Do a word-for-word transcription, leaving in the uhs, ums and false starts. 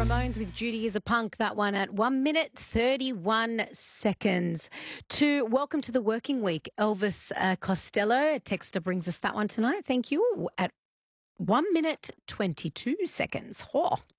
Ramones with Judy is a Punk, that one at one minute thirty-one seconds. To welcome to the working week, Elvis uh, Costello, a texter brings us that one tonight. Thank you. At one minute twenty-two seconds. Oh.